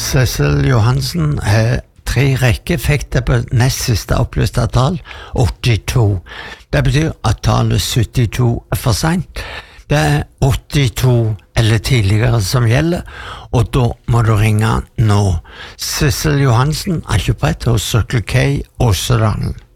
Sissel Johansen har 3 rekkeeffekter på nest siste opplyste tall, 82. Det betyr at tallet 72 er for sent. Det er 82 eller tidligere som gjelder, og da må du ringe nå. Sissel Johansen er 23 hos Circle K Åsedalen.